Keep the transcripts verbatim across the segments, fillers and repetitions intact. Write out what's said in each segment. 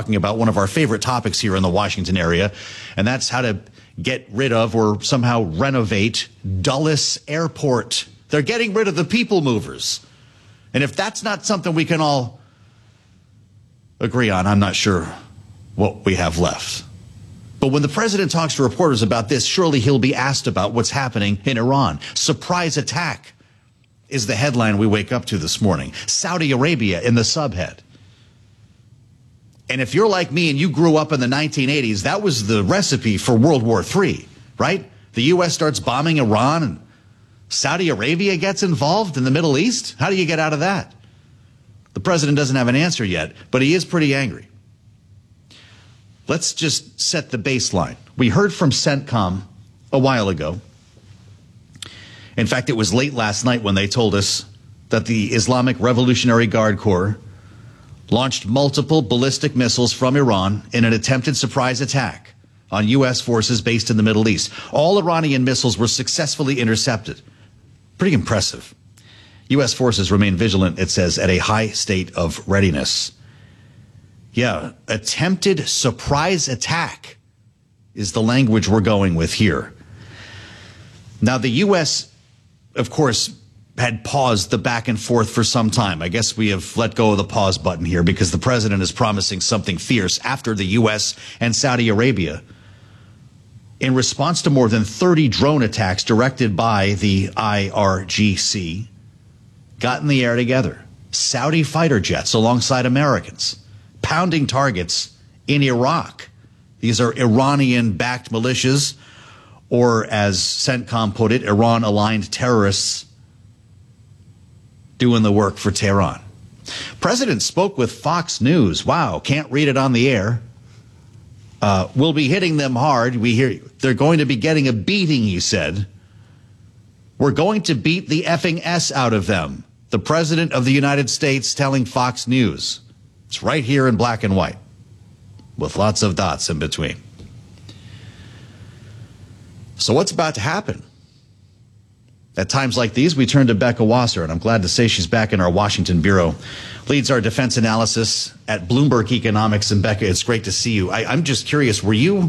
talking about one of our favorite topics here in the Washington area, and that's how to get rid of or somehow renovate Dulles Airport. They're getting rid of the people movers. And if that's not something we can all agree on, I'm not sure what we have left. But when the president talks to reporters about this, surely he'll be asked about what's happening in Iran. Surprise attack is the headline we wake up to this morning. Saudi Arabia in the subhead. And if you're like me and you grew up in the nineteen eighties, that was the recipe for World War Three, right? The U S starts bombing Iran and Saudi Arabia gets involved in the Middle East? How do you get out of that? The president doesn't have an answer yet, but he is pretty angry. Let's just set the baseline. We heard from CENTCOM a while ago. In fact, it was late last night when they told us that the Islamic Revolutionary Guard Corps launched multiple ballistic missiles from Iran in an attempted surprise attack on U S forces based in the Middle East. All Iranian missiles were successfully intercepted. Pretty impressive. U S forces remain vigilant, it says, at a high state of readiness. Yeah, attempted surprise attack is the language we're going with here. Now, the U S, of course, had paused the back and forth for some time. I guess we have let go of the pause button here because the president is promising something fierce after the U S and Saudi Arabia, in response to more than thirty drone attacks directed by the I R G C, got in the air together. Saudi fighter jets alongside Americans, pounding targets in Iraq. These are Iranian-backed militias, or as CENTCOM put it, Iran-aligned terrorists doing the work for Tehran. President spoke with Fox News. Wow, can't read it on the air. Uh, we'll be hitting them hard. We hear they're going to be getting a beating, he said. We're going to beat the effing S out of them. The president of the United States telling Fox News. It's right here in black and white, with lots of dots in between. So what's about to happen? At times like these, we turn to Becca Wasser, and I'm glad to say she's back in our Washington bureau. Leads our defense analysis at Bloomberg Economics. And Becca, it's great to see you. I, I'm just curious, were you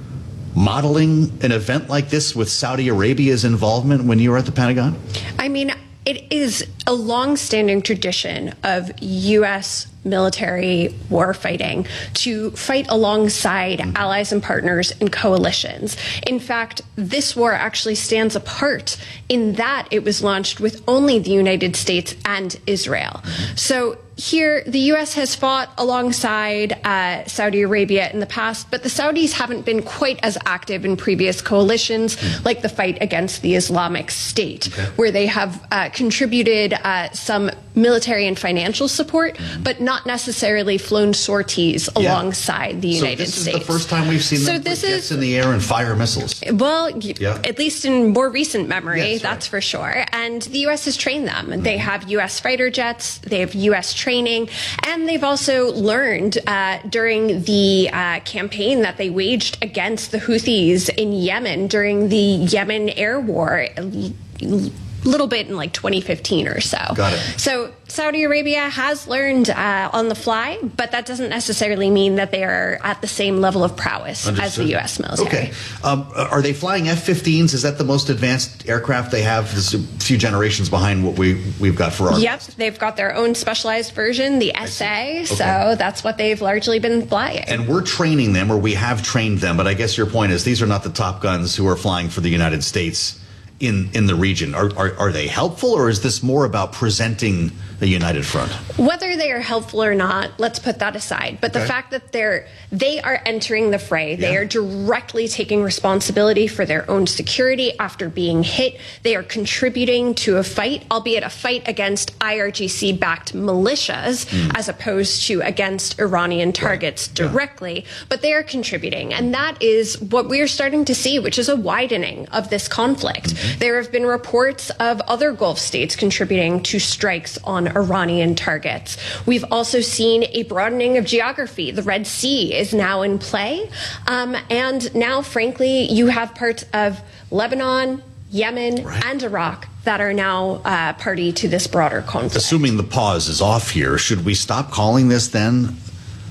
modeling an event like this with Saudi Arabia's involvement when you were at the Pentagon? I mean, it is a long-standing tradition of U S military war fighting to fight alongside allies and partners and coalitions. In fact, this war actually stands apart in that it was launched with only the United States and Israel. So here, the U S has fought alongside uh, Saudi Arabia in the past, but the Saudis haven't been quite as active in previous coalitions, mm. like the fight against the Islamic State, okay. where they have uh, contributed uh, some military and financial support, mm. but not necessarily flown sorties yeah. alongside the United States. So this States. is the first time we've seen so them this put jets is, in the air and fire missiles. Well, yeah. at least in more recent memory, yes, that's right. for sure. And the U S has trained them. Mm. They have U S fighter jets, they have U S training, and they've also learned uh, during the uh, campaign that they waged against the Houthis in Yemen during the Yemen air war, a little bit in like twenty fifteen or so. Got it. So Saudi Arabia has learned uh, on the fly, but that doesn't necessarily mean that they are at the same level of prowess Understood. as the U S military. Okay. Um, are they flying F fifteens? Is that the most advanced aircraft they have? This is a few generations behind what we, we've got for our... Yep. They've got their own specialized version, the S A, okay. so that's what they've largely been flying. And we're training them, or we have trained them, but I guess your point is these are not the top guns who are flying for the United States in, in the region. Are, are, are they helpful, or is this more about presenting the united front? Whether they are helpful or not, let's put that aside. But okay. the fact that they're they are entering the fray, they yeah. are directly taking responsibility for their own security after being hit. They are contributing to a fight, albeit a fight against I R G C-backed militias, mm. as opposed to against Iranian targets right. directly. Yeah. But they are contributing, and that is what we are starting to see, which is a widening of this conflict. Mm-hmm. There have been reports of other Gulf states contributing to strikes on Iranian targets. We've also seen a broadening of geography. The Red Sea is now in play. Um, and now, frankly, you have parts of Lebanon, Yemen, right. and Iraq that are now uh, party to this broader conflict. Assuming the pause is off here, should we stop calling this then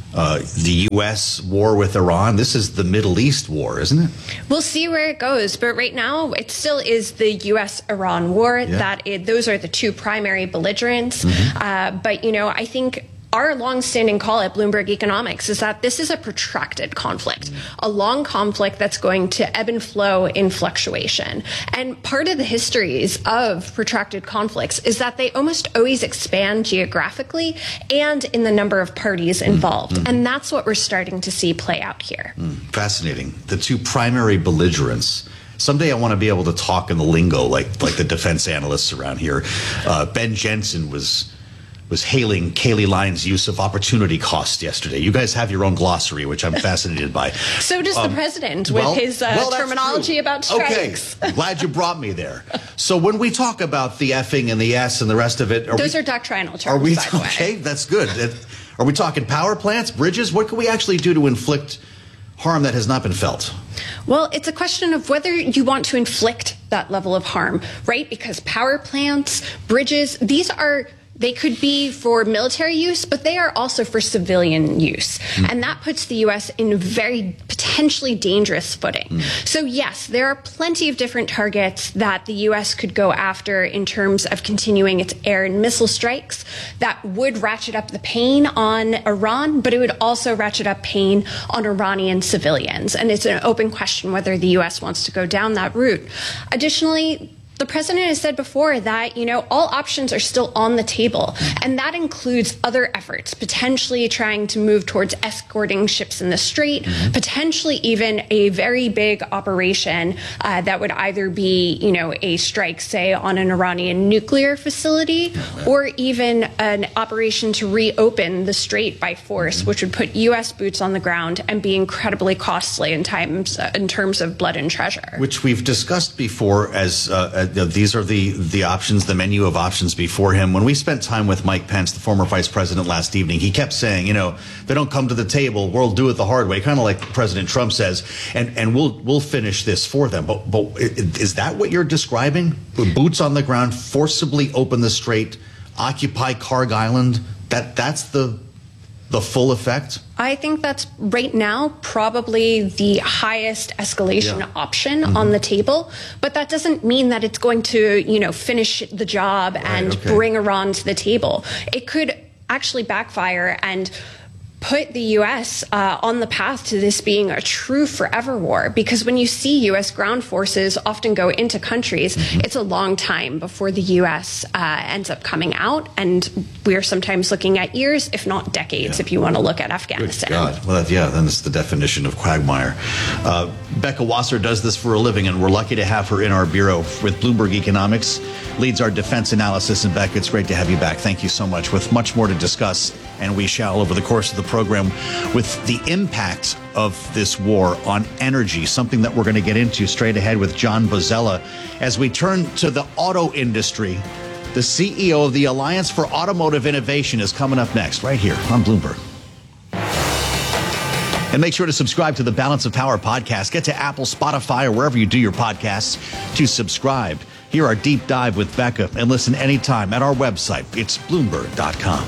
uh, the U S war with Iran. This is the Middle East war, isn't it? We'll see where it goes, but right now it still is the U S Iran war. Yeah. That it, those are the two primary belligerents. Mm-hmm. Uh, but, you know, I think our longstanding call at Bloomberg Economics is that this is a protracted conflict, a long conflict that's going to ebb and flow in fluctuation. And part of the histories of protracted conflicts is that they almost always expand geographically and in the number of parties involved. Mm-hmm. And that's what we're starting to see play out here. Mm, fascinating. The two primary belligerents. Someday I want to be able to talk in the lingo like like the defense analysts around here. Uh, Ben Jensen was was hailing Kayleigh Lyon's use of opportunity cost yesterday. You guys have your own glossary, which I'm fascinated by. So does um, the president with well, his uh, well, terminology true. about strikes. Okay, glad you brought me there. So when we talk about the effing and the S and the rest of it, are those we, are doctrinal terms, are we, by the way. Okay, that's good. Are we talking power plants, bridges? What can we actually do to inflict harm that has not been felt? Well, it's a question of whether you want to inflict that level of harm, right? Because power plants, bridges, these are, they could be for military use, but they are also for civilian use. Mm. And that puts the U S in a very potentially dangerous footing. Mm. So yes, there are plenty of different targets that the U S could go after in terms of continuing its air and missile strikes that would ratchet up the pain on Iran, but it would also ratchet up pain on Iranian civilians. And it's an open question whether the U S wants to go down that route. Additionally, the president has said before that, you know, all options are still on the table, and that includes other efforts, potentially trying to move towards escorting ships in the Strait, mm-hmm. potentially even a very big operation uh, that would either be, you know, a strike, say, on an Iranian nuclear facility, or even an operation to reopen the Strait by force, mm-hmm. which would put U S boots on the ground and be incredibly costly in times uh, in terms of blood and treasure. Which we've discussed before as uh, these are the, the options, the menu of options before him. When we spent time with Mike Pence, the former vice president, last evening, he kept saying, you know, they don't come to the table, we'll do it the hard way, kind of like President Trump says, and, and we'll we'll finish this for them. But, but is that what you're describing? Boots on the ground, forcibly open the Strait, occupy Karg Island? That that's the the full effect? I think that's right now probably the highest escalation yeah. option mm-hmm. on the table, but that doesn't mean that it's going to, you know, finish the job right, and okay. bring Iran to the table. It could actually backfire and put the U S uh, on the path to this being a true forever war, because when you see U S ground forces often go into countries, mm-hmm. it's a long time before the U S uh, ends up coming out, and we're sometimes looking at years, if not decades, yeah. if you want to look at Afghanistan. Good God. Well, that, yeah, then it's the definition of quagmire. Uh, Becca Wasser does this for a living, and we're lucky to have her in our bureau with Bloomberg Economics, leads our defense analysis. And Becca, it's great to have you back. Thank you so much. With much more to discuss, and we shall over the course of the program, with the impact of this war on energy, something that we're going to get into straight ahead with John Bozzella. As we turn to the auto industry, the C E O of the Alliance for Automotive Innovation is coming up next, right here on Bloomberg. And make sure to subscribe to the Balance of Power podcast. Get to Apple, Spotify, or wherever you do your podcasts to subscribe. Hear our deep dive with Becca and listen anytime at our website. It's Bloomberg dot com.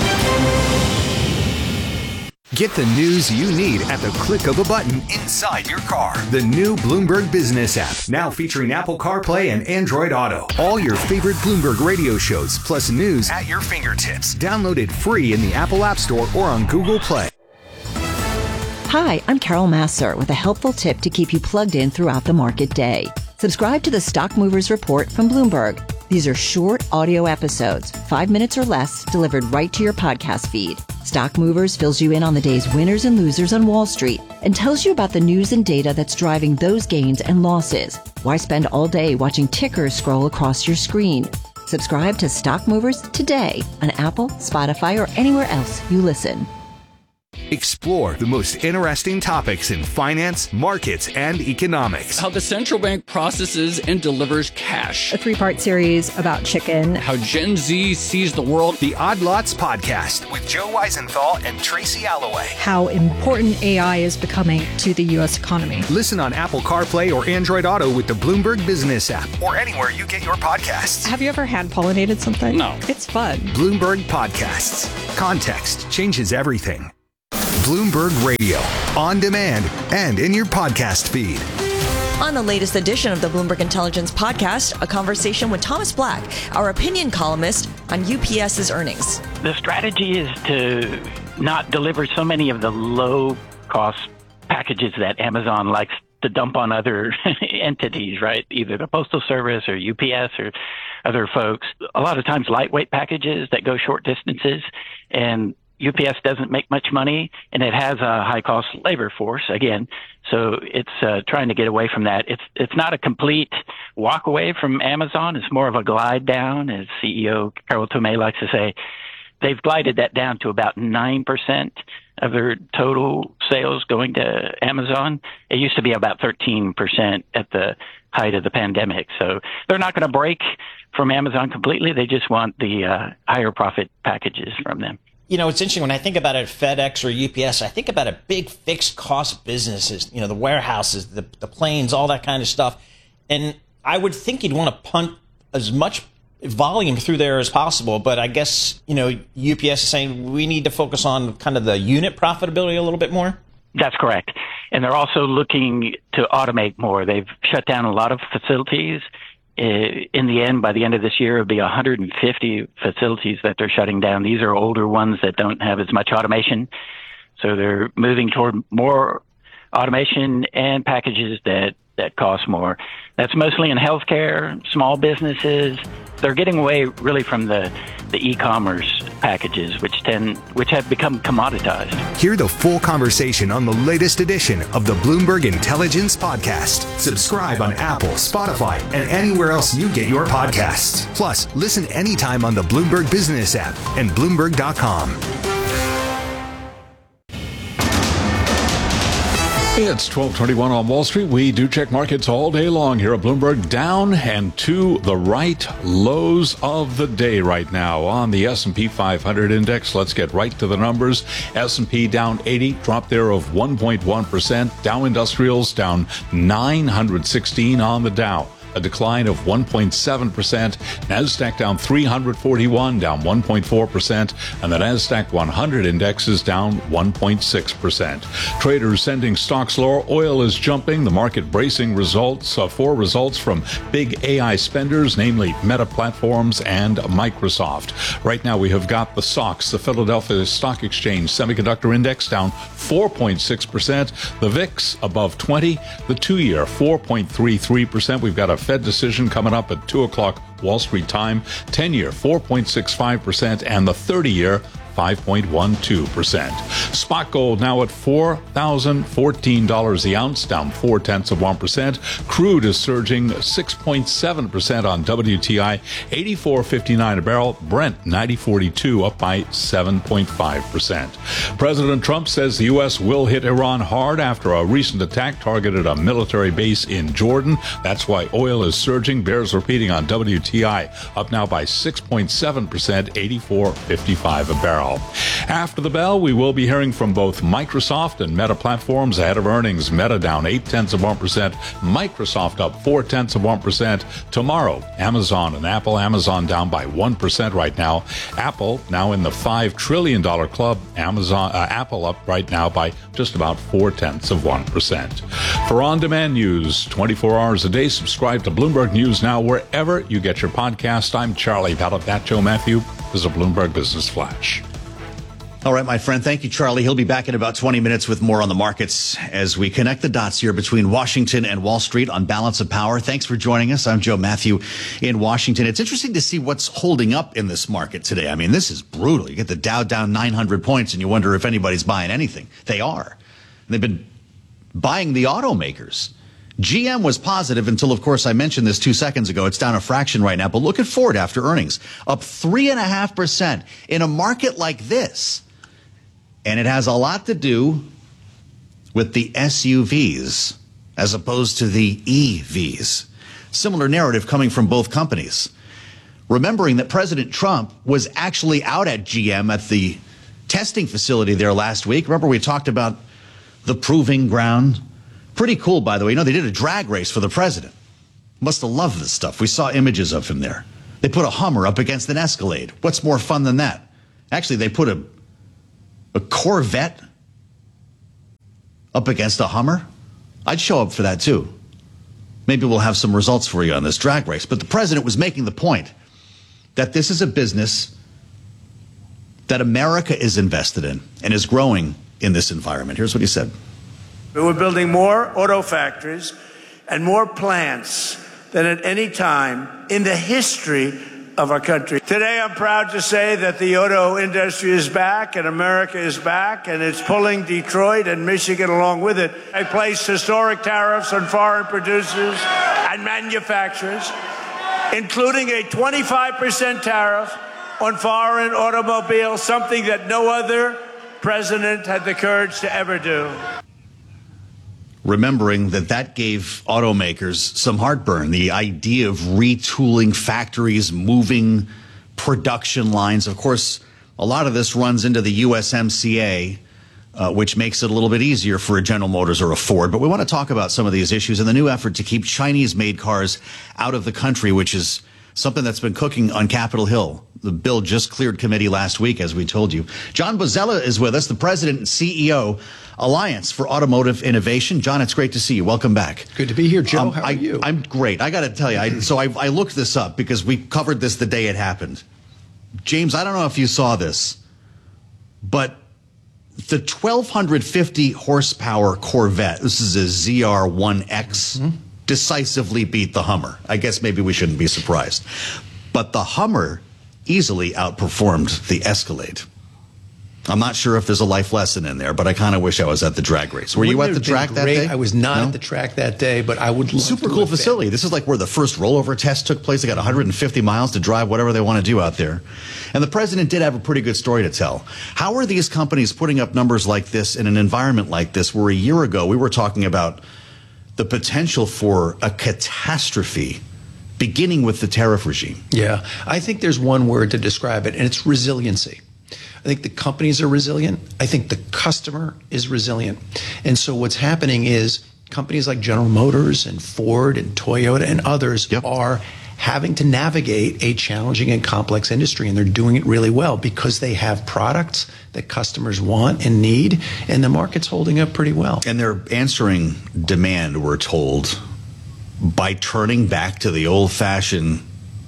Get the news you need at the click of a button inside your car. The new Bloomberg Business app, now featuring Apple CarPlay and Android Auto. All your favorite Bloomberg radio shows, plus news at your fingertips. Download it free in the Apple App Store or on Google Play. Hi, I'm Carol Massar with a helpful tip to keep you plugged in throughout the market day. Subscribe to the Stock Movers Report from Bloomberg. These are short audio episodes, five minutes or less, delivered right to your podcast feed. Stock Movers fills you in on the day's winners and losers on Wall Street and tells you about the news and data that's driving those gains and losses. Why spend all day watching tickers scroll across your screen? Subscribe to Stock Movers today on Apple, Spotify, or anywhere else you listen. Explore the most interesting topics in finance, markets, and economics. How the central bank processes and delivers cash. A three-part series about chicken. How Gen Z sees the world. The Odd Lots Podcast with Joe Weisenthal and Tracy Alloway. How important A I is becoming to the U S economy. Listen on Apple CarPlay or Android Auto with the Bloomberg Business app or anywhere you get your podcasts. Have you ever hand-pollinated something? No. It's fun. Bloomberg Podcasts. Context changes everything. Bloomberg Radio, on demand and in your podcast feed. On the latest edition of the Bloomberg Intelligence Podcast, a conversation with Thomas Black, our opinion columnist on U P S's earnings. The strategy is to not deliver so many of the low-cost packages that Amazon likes to dump on other entities, right? Either the Postal Service or U P S or other folks. A lot of times lightweight packages that go short distances, and U P S doesn't make much money, and it has a high-cost labor force, again. So it's uh, trying to get away from that. It's it's not a complete walk away from Amazon. It's more of a glide down, as C E O Carol Tomé likes to say. They've glided that down to about nine percent of their total sales going to Amazon. It used to be about thirteen percent at the height of the pandemic. So they're not going to break from Amazon completely. They just want the uh, higher profit packages from them. You know, it's interesting when I think about it, FedEx or U P S, I think about a big fixed cost businesses, you know, the warehouses, the, the planes, all that kind of stuff. And I would think you'd want to punt as much volume through there as possible. But I guess, you know, U P S is saying we need to focus on kind of the unit profitability a little bit more. That's correct. And they're also looking to automate more. They've shut down a lot of facilities. In the end, by the end of this year, it'll be one hundred fifty facilities that they're shutting down. These are older ones that don't have as much automation. So they're moving toward more automation and packages that, that cost more. That's mostly in healthcare, small businesses. They're getting away really from the, the e-commerce packages, which tend which have become commoditized. Hear the full conversation on the latest edition of the Bloomberg Intelligence Podcast. Subscribe on Apple, Spotify, and anywhere else you get your podcasts. Plus, listen anytime on the Bloomberg Business app and Bloomberg dot com. It's twelve twenty-one on Wall Street. We do check markets all day long here at Bloomberg. Down and to the right, lows of the day right now on the S and P five hundred index. Let's get right to the numbers. S and P down eighty, drop there of one point one percent. Dow Industrials down nine hundred sixteen on the Dow, a decline of one point seven percent. NASDAQ down three hundred forty-one, down one point four percent. And the NASDAQ one hundred index is down one point six percent. Traders sending stocks lower. Oil is jumping. The market bracing results uh, for results from big A I spenders, namely Meta Platforms and Microsoft. Right now we have got the S O X, the Philadelphia Stock Exchange Semiconductor Index, down four point six percent. The V I X above twenty. The two-year four point three three percent. We've got a Fed decision coming up at two o'clock Wall Street time. ten-year four point six five percent and the thirty-year five point one two percent. Spot gold now at four thousand fourteen dollars the ounce, down four tenths of one percent. Crude is surging six point seven percent on W T I, eighty-four fifty-nine a barrel. Brent ninety forty-two, up by seven point five percent. President Trump says the U S will hit Iran hard after a recent attack targeted a military base in Jordan. That's why oil is surging. Bears repeating on W T I, up now by six point seven percent, eighty-four fifty-five a barrel. After the bell, we will be hearing from both Microsoft and Meta Platforms ahead of earnings. Meta down eight tenths of one percent. Microsoft up four tenths of one percent. Tomorrow, Amazon and Apple. Amazon down by one percent right now. Apple now in the five trillion dollars club. Amazon, uh, Apple up right now by just about four tenths of one percent. For on-demand news, twenty-four hours a day, subscribe to Bloomberg News Now wherever you get your podcast. I'm Charlie Palatbat. Joe Matthew is a Bloomberg Business Flash. All right, my friend. Thank you, Charlie. He'll be back in about twenty minutes with more on the markets as we connect the dots here between Washington and Wall Street on Balance of Power. Thanks for joining us. I'm Joe Matthew in Washington. It's interesting to see what's holding up in this market today. I mean, this is brutal. You get the Dow down nine hundred points and you wonder if anybody's buying anything. They are. They've been buying the automakers. G M was positive until, of course, I mentioned this two seconds ago. It's down a fraction right now. But look at Ford after earnings, up three point five percent in a market like this. And it has a lot to do with the S U Vs as opposed to the E Vs. Similar narrative coming from both companies. Remembering that President Trump was actually out at G M at the testing facility there last week. Remember we talked about the proving ground? Pretty cool, by the way. You know, they did a drag race for the president. Must have loved this stuff. We saw images of him there. They put a Hummer up against an Escalade. What's more fun than that? Actually, they put a A Corvette up against a Hummer, I'd show up for that too. Maybe we'll have some results for you on this drag race. But the president was making the point that this is a business that America is invested in and is growing in this environment. Here's what he said. We're building more auto factories and more plants than at any time in the history of our country. Today, I'm proud to say that the auto industry is back and America is back, and it's pulling Detroit and Michigan along with it. I placed historic tariffs on foreign producers and manufacturers, including a twenty-five percent tariff on foreign automobiles, something that no other president had the courage to ever do. Remembering that that gave automakers some heartburn. The idea of retooling factories, moving production lines. Of course, a lot of this runs into the U S M C A, uh, which makes it a little bit easier for a General Motors or a Ford. But we want to talk about some of these issues and the new effort to keep Chinese-made cars out of the country, which is something that's been cooking on Capitol Hill. The bill just cleared committee last week, as we told you. John Bozzella is with us, the president and C E O, Alliance for Automotive Innovation. John, it's great to see you. Welcome back. Good to be here, Joe. Um, How are I, you? I'm great. I got to tell you, I, so I, I looked this up because we covered this the day it happened. James, I don't know if you saw this, but the twelve fifty horsepower Corvette, this is a Z R one X, mm-hmm. decisively beat the Hummer. I guess maybe we shouldn't be surprised. But the Hummer easily outperformed the Escalade. I'm not sure if there's a life lesson in there, but I kind of wish I was at the drag race. Were Wouldn't you at the track that day? I was not no? at the track that day, but I would love Super to cool facility. Been. This is like where the first rollover test took place. They got one hundred fifty miles to drive whatever they want to do out there. And the president did have a pretty good story to tell. How are these companies putting up numbers like this in an environment like this where a year ago we were talking about the potential for a catastrophe beginning with the tariff regime? Yeah, I think there's one word to describe it, and it's resiliency. I think the companies are resilient. I think the customer is resilient. And so what's happening is companies like General Motors and Ford and Toyota and others yep. are having to navigate a challenging and complex industry, and they're doing it really well because they have products that customers want and need, and the market's holding up pretty well. And they're answering demand, we're told, by turning back to the old-fashioned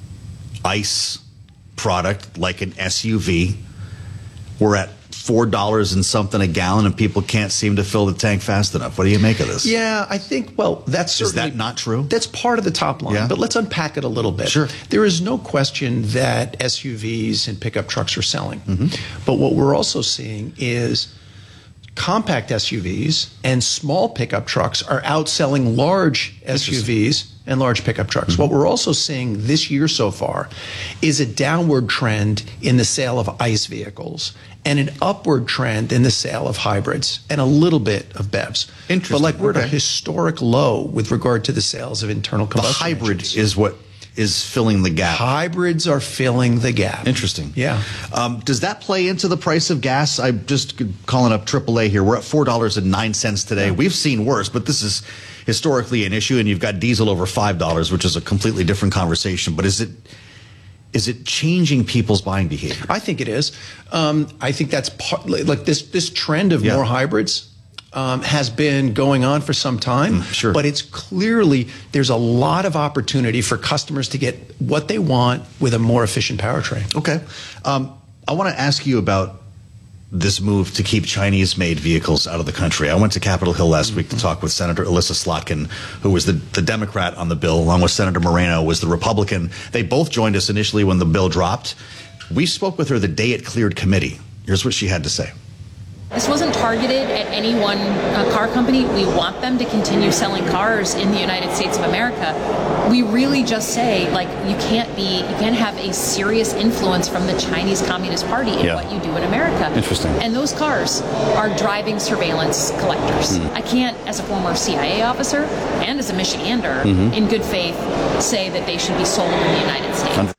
ICE product like an S U V. We're at four dollars and something a gallon, and people can't seem to fill the tank fast enough. What do you make of this? Yeah, I think, well, that's certainly... Is that not true? That's part of the top line, yeah. but let's unpack it a little bit. Sure. There is no question that S U Vs and pickup trucks are selling. Mm-hmm. But what we're also seeing is compact S U Vs and small pickup trucks are outselling large S U Vs and large pickup trucks. Mm-hmm. What we're also seeing this year so far is a downward trend in the sale of ICE vehicles and an upward trend in the sale of hybrids and a little bit of B E Vs. Interesting. But like we're okay. at a historic low with regard to the sales of internal combustion The hybrid engines. is what is filling the gap. Hybrids are filling the gap. Interesting. Yeah. Um, does that play into the price of gas? I'm just calling up triple A here. We're at four dollars and nine cents today. Yeah. We've seen worse, but this is historically an issue, and you've got diesel over five dollars, which is a completely different conversation. But is it is it changing people's buying behavior? I think it is. Um, I think that's part, like this this trend of yeah. more hybrids um, has been going on for some time. Mm, sure. But it's clearly there's a lot of opportunity for customers to get what they want with a more efficient powertrain. Okay. Um, I want to ask you about this move to keep Chinese-made vehicles out of the country. I went to Capitol Hill last week to talk with Senator Alyssa Slotkin, who was the, the Democrat on the bill, along with Senator Moreno, was the Republican. They both joined us initially when the bill dropped. We spoke with her the day it cleared committee. Here's what she had to say. This wasn't targeted at any one uh, car company. We want them to continue selling cars in the United States of America. We really just say, like, you can't be, you can't have a serious influence from the Chinese Communist Party in yeah. what you do in America. Interesting. And those cars are driving surveillance collectors. Mm. I can't, as a former C I A officer and as a Michigander, mm-hmm. in good faith, say that they should be sold in the United States.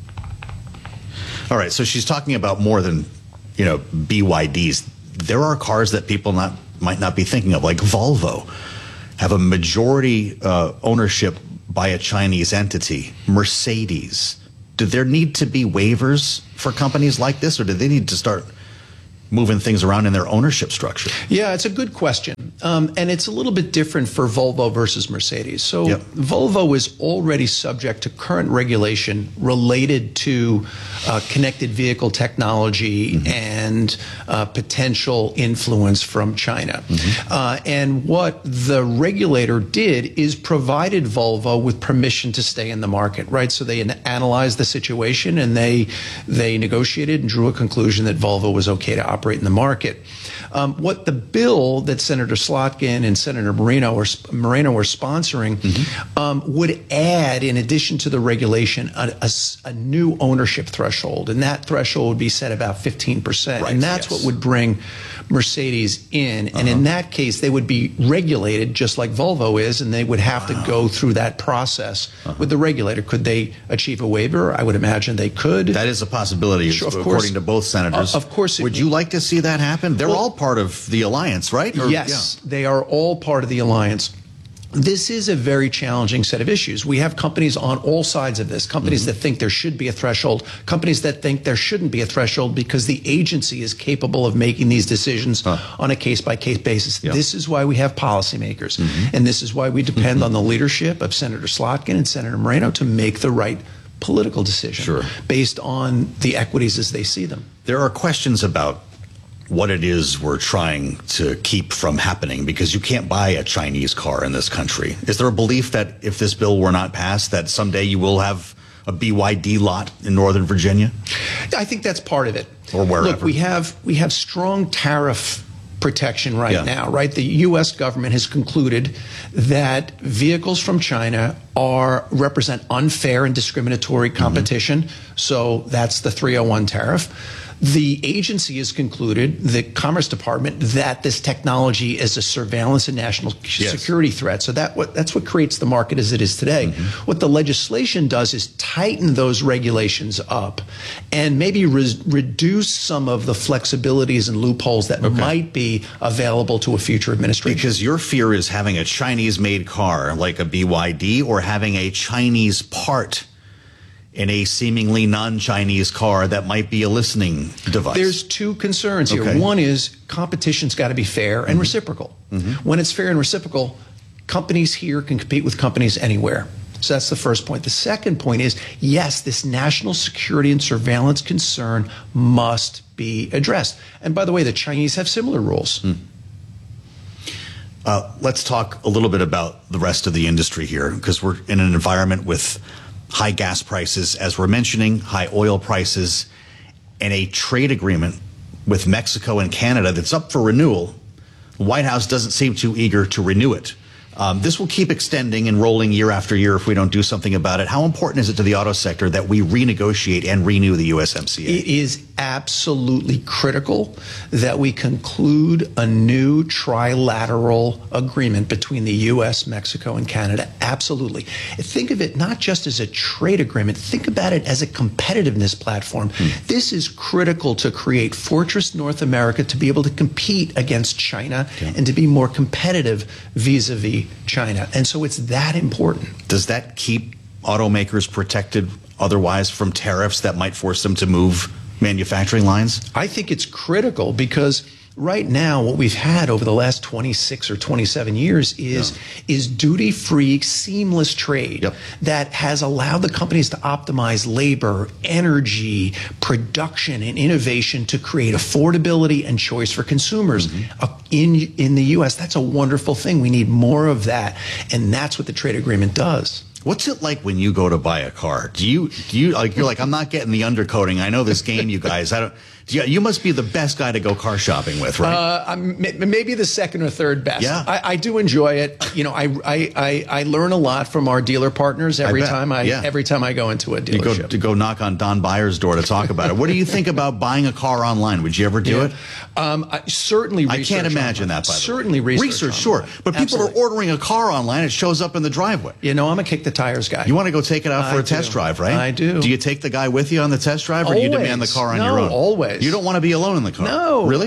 All right, so she's talking about more than, you know, B Y Ds. There are cars that people not might not be thinking of, like Volvo, have a majority uh, ownership by a Chinese entity. Mercedes. Do there need to be waivers for companies like this, or do they need to start moving things around in their ownership structure? Yeah, it's a good question. Um, and it's a little bit different for Volvo versus Mercedes. So yep. Volvo is already subject to current regulation related to uh, connected vehicle technology mm-hmm. and uh, potential influence from China. Mm-hmm. Uh, and what the regulator did is provided Volvo with permission to stay in the market, right? So they analyzed the situation and they they negotiated and drew a conclusion that Volvo was okay to operate in the market. Um, what the bill that Senator Slotkin and Senator Moreno were, Moreno were sponsoring mm-hmm. um, would add, in addition to the regulation, a, a, a new ownership threshold, and that threshold would be set about fifteen percent, right, and that's yes. what would bring Mercedes in. Uh-huh. And in that case, they would be regulated just like Volvo is, and they would have wow. to go through that process uh-huh. with the regulator. Could they achieve a waiver? I would imagine they could. That is a possibility, sure, according course. to both senators. Uh, of course. Would you like to see that happen? They're well, all part of the alliance, right? Or, yes, yeah. they are all part of the alliance. This is a very challenging set of issues. We have companies on all sides of this, companies mm-hmm. that think there should be a threshold, companies that think there shouldn't be a threshold because the agency is capable of making these decisions huh. on a case-by-case basis. Yep. This is why we have policymakers, mm-hmm. and this is why we depend mm-hmm. on the leadership of Senator Slotkin and Senator Moreno to make the right political decision sure. based on the equities as they see them. There are questions about what it is we're trying to keep from happening, because you can't buy a Chinese car in this country. Is there a belief that if this bill were not passed, that someday you will have a B Y D lot in Northern Virginia? I think that's part of it. Or wherever. Look, we have we have strong tariff protection right yeah. now, right? The U S government has concluded that vehicles from China are represent unfair and discriminatory competition. Mm-hmm. So that's the three oh one tariff. The agency has concluded, the Commerce Department, that this technology is a surveillance and national yes. security threat. So that what, that's what creates the market as it is today. Mm-hmm. What the legislation does is tighten those regulations up and maybe re- reduce some of the flexibilities and loopholes that okay. might be available to a future administration. Because your fear is having a Chinese-made car like a B Y D or having a Chinese part in a seemingly non-Chinese car that might be a listening device. There's two concerns here. Okay. One is competition's got to be fair and mm-hmm. reciprocal. Mm-hmm. When it's fair and reciprocal, companies here can compete with companies anywhere. So that's the first point. The second point is, yes, this national security and surveillance concern must be addressed. And by the way, the Chinese have similar rules. Mm. Uh, let's talk a little bit about the rest of the industry here, because we're in an environment with high gas prices, as we're mentioning, high oil prices, and a trade agreement with Mexico and Canada that's up for renewal. The White House doesn't seem too eager to renew it. Um, this will keep extending and rolling year after year if we don't do something about it. How important is it to the auto sector that we renegotiate and renew the U S M C A? It is absolutely critical that we conclude a new trilateral agreement between the U S, Mexico, and Canada. Absolutely. Think of it not just as a trade agreement. Think about it as a competitiveness platform. Hmm. This is critical to create Fortress North America to be able to compete against China okay. and to be more competitive vis-a-vis China. And so it's that important. Does that keep automakers protected otherwise from tariffs that might force them to move manufacturing lines? I think it's critical because right now what we've had over the last twenty-six or twenty-seven years is yeah. is duty-free, seamless trade yep. that has allowed the companies to optimize labor, energy, production, and innovation to create affordability and choice for consumers. Mm-hmm. Uh, in in the U S, that's a wonderful thing. We need more of that, and that's what the trade agreement does. What's it like when you go to buy a car? Do you do you like you're like I'm not getting the undercoating. I know this game, you guys. I don't. You, you must be the best guy to go car shopping with, right? Uh, I'm maybe the second or third best. Yeah. I, I do enjoy it. You know, I, I, I, I learn a lot from our dealer partners every I time I yeah. every time I go into a dealership. You go to go knock on Don Byers' door to talk about it. What do you think about buying a car online? Would you ever do yeah. it? Um, I, certainly. I can't imagine online. that. By the certainly way. research. Research, sure, online. but people Absolutely. are ordering a car online. It shows up in the driveway. You know, I'm a kick the tires guy. You want to go take it out for I a test do. drive, right? I do. Do you take the guy with you on the test drive, or always. do you demand the car on no, your own? Always. You don't want to be alone in the car. No. Really?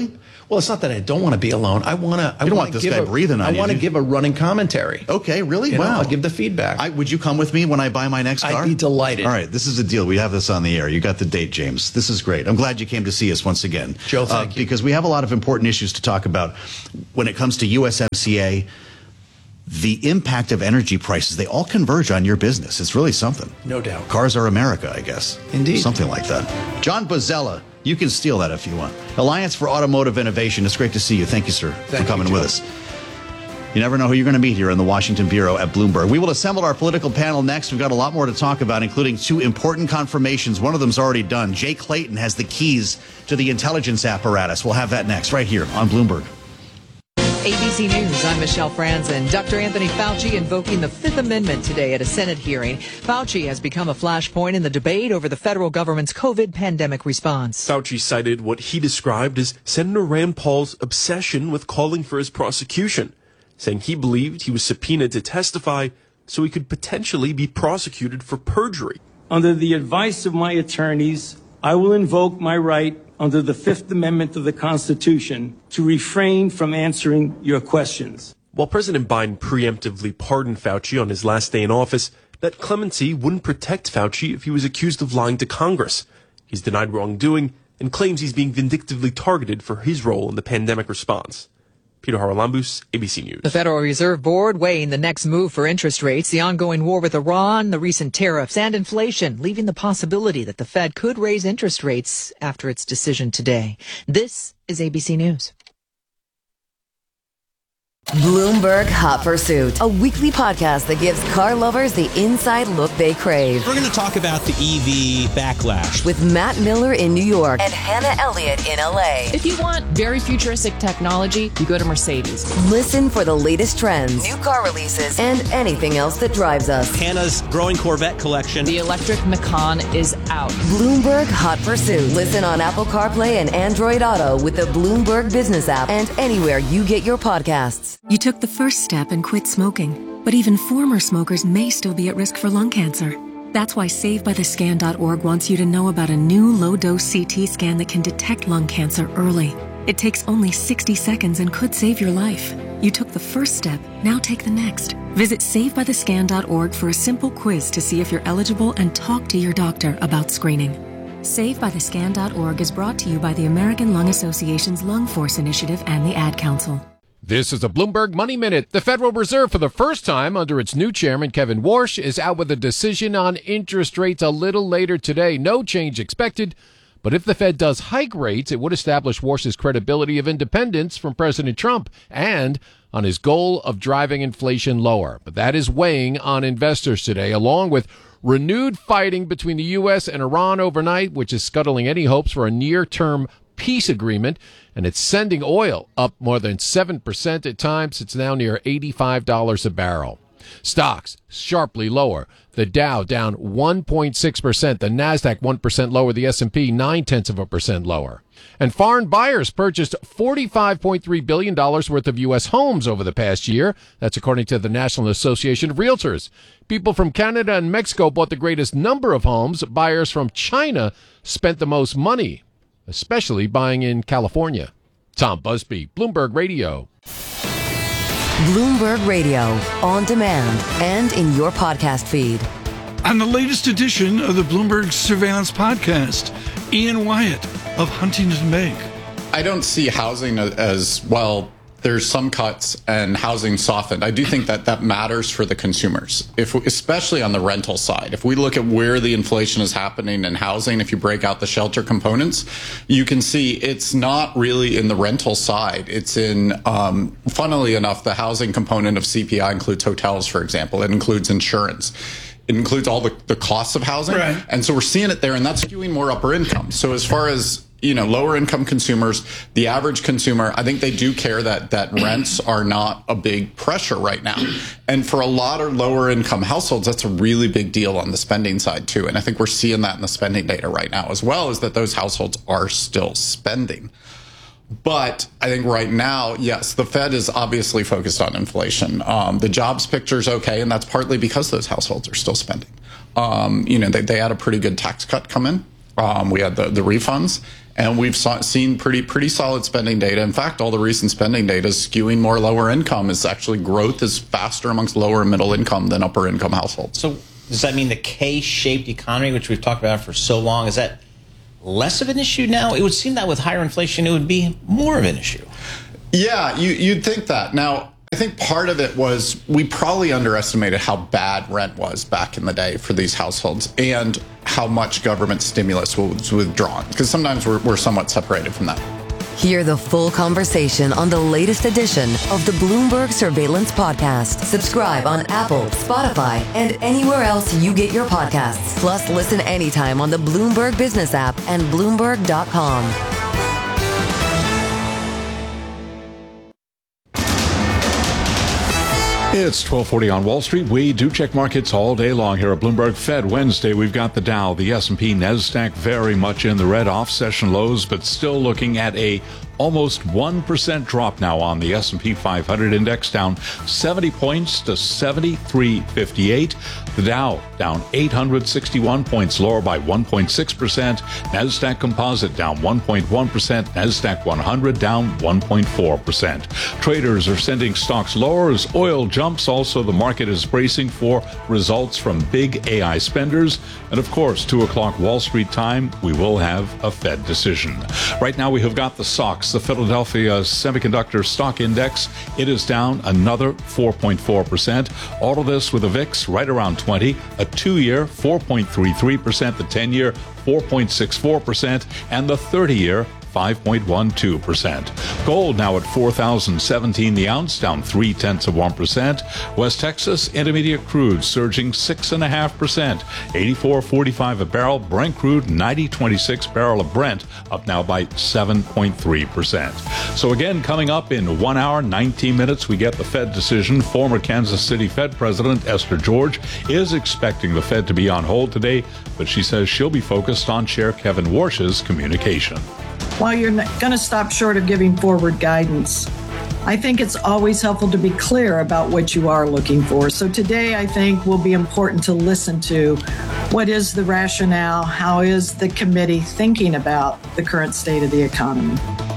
Well, it's not that I don't want to be alone. I want to. I You don't wanna want this give guy a, breathing on I you, want to do you? give a running commentary. Okay, really? You know, Wow. I'll give the feedback. I, would you come with me when I buy my next car? I'd be delighted. All right, this is the deal. We have this on the air. You got the date, James. This is great. I'm glad you came to see us once again. Joe, thank you. Because we have a lot of important issues to talk about when it comes to U S M C A. The impact of energy prices, they all converge on your business. It's really something. No doubt. Cars are America, I guess. Indeed. Something like that. John Bozzella, you can steal that if you want. Alliance for Automotive Innovation. It's great to see you. Thank you, sir, Thank for coming you, with us. You never know who you're going to meet here in the Washington Bureau at Bloomberg. We will assemble our political panel next. We've got a lot more to talk about, including two important confirmations. One of them's already done. Jay Clayton has the keys to the intelligence apparatus. We'll have that next, right here on Bloomberg. A B C News, I'm Michelle Franzen. Doctor Anthony Fauci invoking the Fifth Amendment today at a Senate hearing. Fauci has become a flashpoint in the debate over the federal government's COVID pandemic response. Fauci cited what he described as Senator Rand Paul's obsession with calling for his prosecution, saying he believed he was subpoenaed to testify so he could potentially be prosecuted for perjury. Under the advice of my attorneys, I will invoke my right under the Fifth Amendment of the Constitution to refrain from answering your questions. While President Biden preemptively pardoned Fauci on his last day in office, that clemency wouldn't protect Fauci if he was accused of lying to Congress. He's denied wrongdoing and claims he's being vindictively targeted for his role in the pandemic response. Peter Haralambous, A B C News. The Federal Reserve Board weighing the next move for interest rates, the ongoing war with Iran, the recent tariffs, and inflation, leaving the possibility that the Fed could raise interest rates after its decision today. This is A B C News. Bloomberg Hot Pursuit, a weekly podcast that gives car lovers the inside look they crave. We're going to talk about the E V backlash With Matt Miller in New York and Hannah Elliott in L A. If you want very futuristic technology, you go to Mercedes. Listen for the latest trends, new car releases, and anything else that drives us. Hannah's growing Corvette collection. The electric Macan is out. Bloomberg Hot Pursuit. Listen on Apple CarPlay and Android Auto with the Bloomberg Business app and anywhere you get your podcasts. You took the first step and quit smoking, but even former smokers may still be at risk for lung cancer. That's why Save By The Scan dot org wants you to know about a new low-dose C T scan that can detect lung cancer early. It takes only sixty seconds and could save your life. You took the first step, now take the next. Visit Save By The Scan dot org for a simple quiz to see if you're eligible and talk to your doctor about screening. Save By The Scan dot org is brought to you by the American Lung Association's Lung Force Initiative and the Ad Council. This is a Bloomberg Money Minute. The Federal Reserve, for the first time under its new chairman, Kevin Warsh, is out with a decision on interest rates a little later today. No change expected. But if the Fed does hike rates, it would establish Warsh's credibility of independence from President Trump and on his goal of driving inflation lower. But that is weighing on investors today, along with renewed fighting between the U S and Iran overnight, which is scuttling any hopes for a near-term peace agreement, and it's sending oil up more than seven percent at times. It's now near eighty-five dollars a barrel. Stocks sharply lower. The Dow down one point six percent. The Nasdaq one percent lower. The S and P nine-tenths of a percent lower. And foreign buyers purchased forty-five point three billion dollars worth of U S homes over the past year. That's according to the National Association of Realtors. People from Canada and Mexico bought the greatest number of homes. Buyers from China spent the most money, especially buying in California. Tom Busby, Bloomberg Radio. Bloomberg Radio, on demand and in your podcast feed. On the latest edition of the Bloomberg Surveillance Podcast, Ian Wyatt of Huntington Bank. I don't see housing as, well, there's some cuts and housing softened. I do think that that matters for the consumers, if especially on the rental side. If we look at where the inflation is happening in housing, if you break out the shelter components, you can see it's not really in the rental side. It's in, um, funnily enough, the housing component of C P I includes hotels, for example. It includes insurance. It includes all the, the costs of housing. Right. And so we're seeing it there, and that's skewing more upper income. So as far as, you know, lower income consumers, the average consumer, I think they do care that that rents are not a big pressure right now. And for a lot of lower income households, that's a really big deal on the spending side too. And I think we're seeing that in the spending data right now as well, is that those households are still spending. But I think right now, yes, the Fed is obviously focused on inflation. Um, the jobs picture is okay, and that's partly because those households are still spending. Um, you know, they, they had a pretty good tax cut come in. Um, we had the, the refunds, and we've saw, seen pretty pretty solid spending data. In fact, all the recent spending data is skewing more lower income. Is actually growth is faster amongst lower and middle income than upper income households. So does that mean the K-shaped economy, which we've talked about for so long, is that less of an issue now? It would seem that with higher inflation, it would be more of an issue. Yeah, you, you'd think that. Now, I think part of it was we probably underestimated how bad rent was back in the day for these households and how much government stimulus was withdrawn, because sometimes we're, we're somewhat separated from that. Hear the full conversation on the latest edition of the Bloomberg Surveillance Podcast. Subscribe on Apple, Spotify, and anywhere else you get your podcasts. Plus, listen anytime on the Bloomberg Business app and Bloomberg dot com. It's twelve forty on Wall Street. We do check markets all day long here at Bloomberg. Fed Wednesday, we've got the Dow, the S and P, NASDAQ very much in the red, off session lows, but still looking at a almost one percent drop now on the S and P five hundred index, down seventy points to seventy-three fifty-eight. The Dow down eight hundred sixty-one points, lower by one point six percent. NASDAQ Composite down one point one percent. NASDAQ one hundred down one point four percent. Traders are sending stocks lower as oil jumps. Also, the market is bracing for results from big A I spenders. And of course, two o'clock Wall Street time, we will have a Fed decision. Right now, we have got the S O X, the Philadelphia Semiconductor Stock Index. It is down another four point four percent. All of this with a V I X right around twenty, a two-year four point three three percent, the ten-year four point six four percent, and the thirty-year five point one two percent. Gold now at four thousand seventeen the ounce, down three tenths of one percent. West Texas Intermediate crude surging six and a half percent, eighty-four forty-five a barrel. Brent crude ninety twenty-six barrel of Brent, up now by seven point three percent. So again, coming up in one hour nineteen minutes, we get the Fed decision. Former Kansas City Fed President Esther George is expecting the Fed to be on hold today, but she says she'll be focused on Chair Kevin Warsh's communication. While you're going to stop short of giving forward guidance, I think it's always helpful to be clear about what you are looking for. So today, I think, will be important to listen to what is the rationale, how is the committee thinking about the current state of the economy.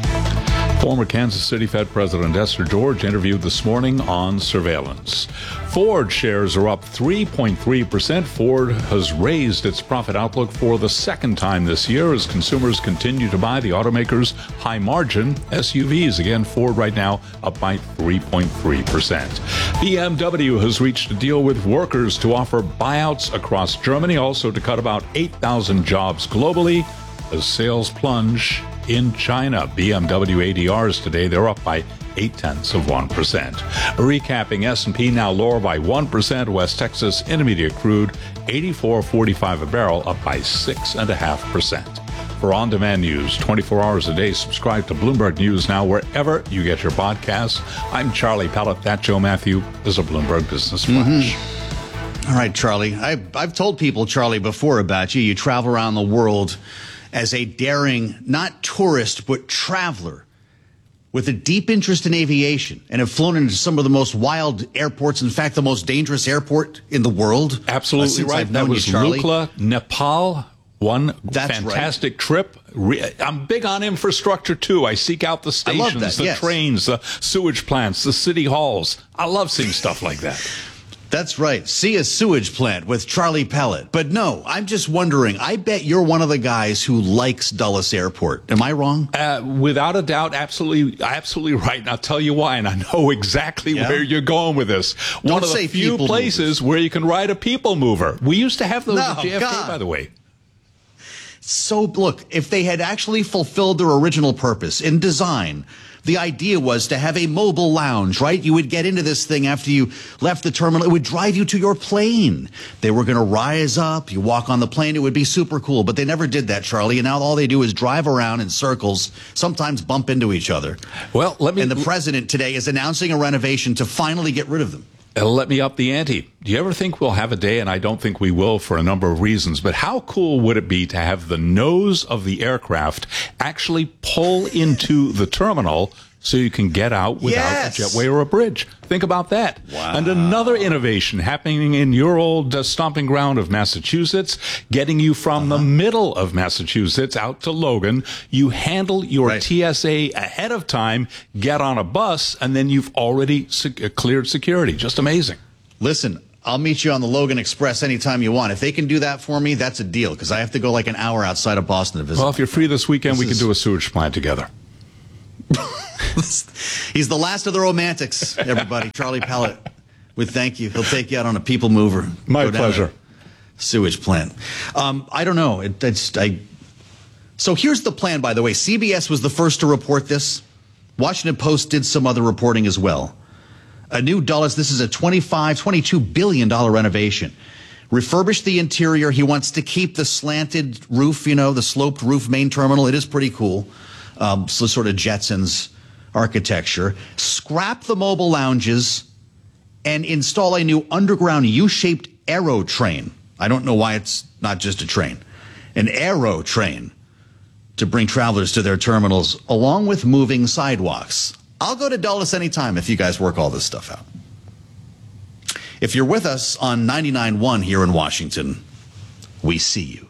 Former Kansas City Fed President Esther George interviewed this morning on surveillance. Ford shares are up three point three percent. Ford has raised its profit outlook for the second time this year as consumers continue to buy the automaker's high-margin S U Vs. Again, Ford right now up by three point three percent. B M W has reached a deal with workers to offer buyouts across Germany, also to cut about eight thousand jobs globally as sales plunge in China. B M W A D Rs today, they're up by eight tenths of one percent. Recapping, S and P now lower by one percent. West Texas Intermediate crude eighty-four forty-five a barrel, up by six and a half percent. For on-demand news, twenty-four hours a day, subscribe to Bloomberg News Now wherever you get your podcasts. I'm Charlie Pellet. That Joe Matthew is a Bloomberg Business Flash. Mm-hmm. All right, Charlie. I've, I've told people, Charlie, before about you. You travel around the world as a daring, not tourist, but traveler with a deep interest in aviation and have flown into some of the most wild airports, in fact, the most dangerous airport in the world. Absolutely right. That was Lukla, Nepal. One That's fantastic right. trip. I'm big on infrastructure, too. I seek out the stations, the yes. trains, the sewage plants, the city halls. I love seeing stuff like that. That's right. See a sewage plant with Charlie Pellet. But no, I'm just wondering, I bet you're one of the guys who likes Dulles Airport. Am I wrong? Uh, without a doubt, absolutely absolutely right. And I'll tell you why, and I know exactly yeah. where you're going with this. Don't one of say the few places movers. where you can ride a people mover. We used to have those no, at J F K, God. by the way. So, look, if they had actually fulfilled their original purpose in design, the idea was to have a mobile lounge, right? You would get into this thing after you left the terminal. It would drive you to your plane. They were going to rise up. You walk on the plane. It would be super cool. But they never did that, Charlie. And now all they do is drive around in circles, sometimes bump into each other. Well, let me. And the president today is announcing a renovation to finally get rid of them. It'll let me up the ante. Do you ever think we'll have a day, and I don't think we will for a number of reasons, but how cool would it be to have the nose of the aircraft actually pull into the terminal so you can get out without Yes. a jetway or a bridge. Think about that. Wow. And another innovation happening in your old uh, stomping ground of Massachusetts, getting you from uh-huh. the middle of Massachusetts out to Logan. You handle your Right. T S A ahead of time, get on a bus, and then you've already sec- cleared security. Just amazing. Listen, I'll meet you on the Logan Express anytime you want. If they can do that for me, that's a deal, because I have to go like an hour outside of Boston to visit. Well, if you're free this weekend, This we can is- do a sewage plant together. He's the last of the romantics, everybody. Charlie Pellet would thank you. He'll take you out on a people mover. My Go down pleasure. a Sewage plant. Um, I don't know. It, it's, I, so here's the plan, by the way. C B S was the first to report this. Washington Post did some other reporting as well. A new Dulles, this is a twenty-five, twenty-two billion dollars renovation. Refurbish the interior. He wants to keep the slanted roof, you know, the sloped roof main terminal. It is pretty cool. Um, so sort of Jetsons architecture. Scrap the mobile lounges and install a new underground U-shaped aero train. I don't know why it's not just a train. An aero train to bring travelers to their terminals, along with moving sidewalks. I'll go to Dulles anytime if you guys work all this stuff out. If you're with us on ninety-nine point one here in Washington, we see you.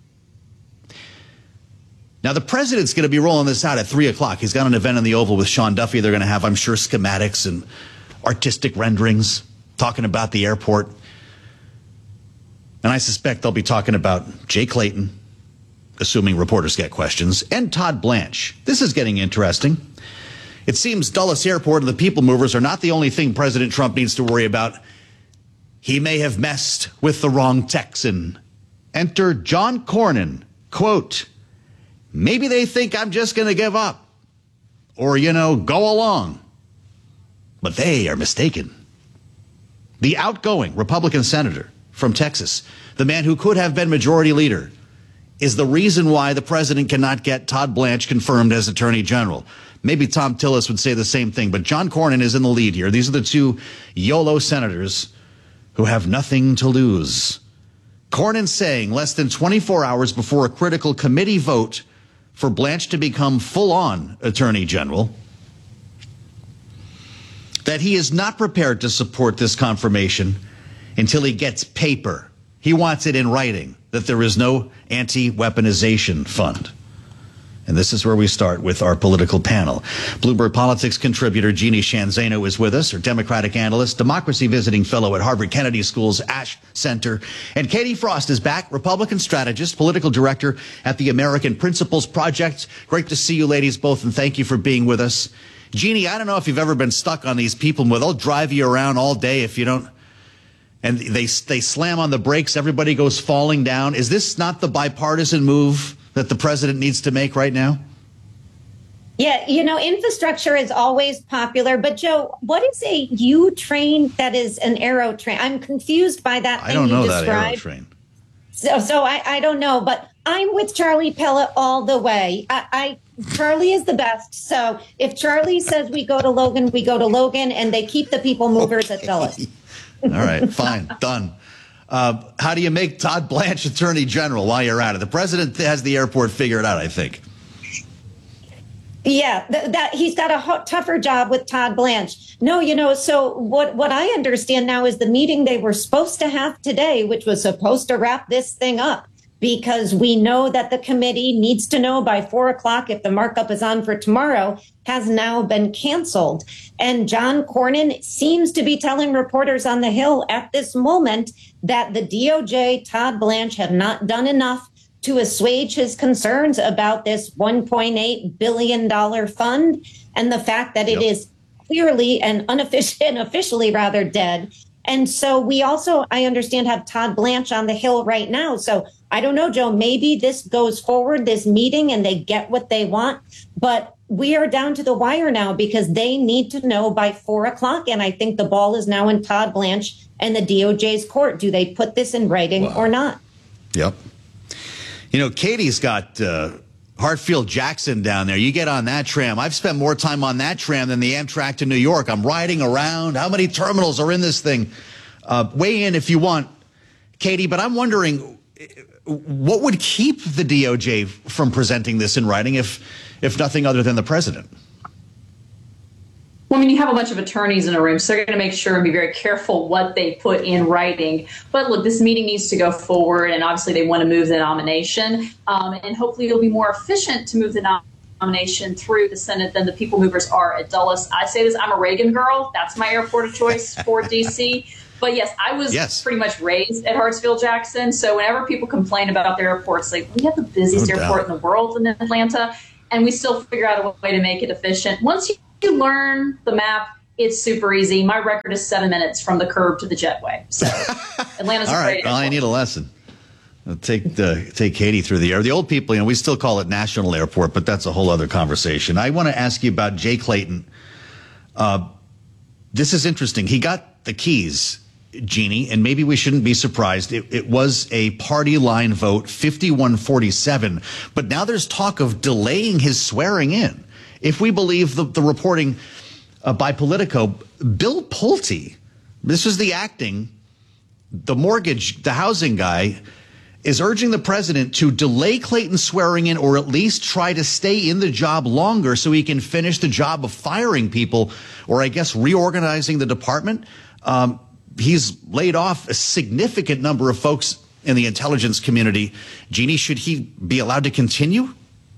Now, the president's going to be rolling this out at three o'clock. He's got an event in the Oval with Sean Duffy. They're going to have, I'm sure, schematics and artistic renderings talking about the airport. And I suspect they'll be talking about Jay Clayton, assuming reporters get questions, and Todd Blanche. This is getting interesting. It seems Dulles Airport and the people movers are not the only thing President Trump needs to worry about. He may have messed with the wrong Texan. Enter John Cornyn. Quote, maybe they think I'm just going to give up or, you know, go along. But they are mistaken. The outgoing Republican senator from Texas, the man who could have been majority leader, is the reason why the president cannot get Todd Blanche confirmed as attorney general. Maybe Tom Tillis would say the same thing, but John Cornyn is in the lead here. These are the two YOLO senators who have nothing to lose. Cornyn saying less than twenty-four hours before a critical committee vote for Blanche to become full-on attorney general that he is not prepared to support this confirmation until he gets paper. He wants it in writing that there is no anti-weaponization fund. And this is where we start with our political panel. Bloomberg Politics contributor Jeannie Shanzano is with us, her Democratic analyst, democracy visiting fellow at Harvard Kennedy School's Ash Center. And Katie Frost is back, Republican strategist, political director at the American Principles Project. Great to see you ladies both, and thank you for being with us. Jeannie, I don't know if you've ever been stuck on these people where they'll drive you around all day if you don't, and they they slam on the brakes, everybody goes falling down. Is this not the bipartisan move that the president needs to make right now? Yeah, you know, infrastructure is always popular. But, Joe, what is a U train that is an aero train? I'm confused by that thing I don't know you that described. aero train. So, so I, I don't know, but I'm with Charlie Pellet all the way. I, I Charlie is the best. So if Charlie says we go to Logan, we go to Logan, and they keep the people movers okay. at Dulles. All right, fine, done. Uh, how do you make Todd Blanche attorney general while you're at it? The president has the airport figured out, I think. Yeah, th- that he's got a ho- tougher job with Todd Blanche. No, you know, so what, what I understand now is the meeting they were supposed to have today, which was supposed to wrap this thing up, because we know that the committee needs to know by four o'clock if the markup is on for tomorrow, has now been canceled. And John Cornyn seems to be telling reporters on the Hill at this moment that the D O J, Todd Blanche, have not done enough to assuage his concerns about this one point eight billion dollars fund and the fact that it yep. is clearly and unofficially, and officially rather dead. And so we also, I understand, have Todd Blanche on the Hill right now. So I don't know, Joe, maybe this goes forward, this meeting, and they get what they want. But we are down to the wire now because they need to know by four o'clock. And I think the ball is now in Todd Blanche and the D O J's court. Do they put this in writing wow. or not? Yep. You know, Katie's got uh, Hartfield Jackson down there. You get on that tram. I've spent more time on that tram than the Amtrak to New York. I'm riding around. How many terminals are in this thing? Uh, weigh in if you want, Katie. But I'm wondering, what would keep the D O J from presenting this in writing if, if nothing other than the president? Well, I mean, you have a bunch of attorneys in a room, so they're going to make sure and be very careful what they put in writing. But look, this meeting needs to go forward, and obviously they want to move the nomination. Um, and hopefully it'll be more efficient to move the nomination. nomination through the Senate than the people movers are at Dulles. I say this, I'm a Reagan girl. That's my airport of choice for D C. But yes, I was yes. pretty much raised at Hartsfield-Jackson. So whenever people complain about their airports, like, we have the busiest no airport in the world in Atlanta, and we still figure out a way to make it efficient. Once you, you learn the map, it's super easy. My record is seven minutes from the curb to the jetway. So Atlanta's all right. great. Well, I need a lesson. I'll take the, take Katie through the air. The old people, you know, we still call it National Airport, but that's a whole other conversation. I want to ask you about Jay Clayton. Uh, this is interesting. He got the keys, Jeannie, and maybe we shouldn't be surprised. It, it was a party line vote, fifty-one forty-seven. But now there's talk of delaying his swearing in. If we believe the, the reporting uh, by Politico, Bill Pulte, this was the acting, the mortgage, the housing guy, is urging the president to delay Clayton swearing in, or at least try to stay in the job longer so he can finish the job of firing people, or I guess reorganizing the department. Um, he's laid off a significant number of folks in the intelligence community. Jeannie, should he be allowed to continue?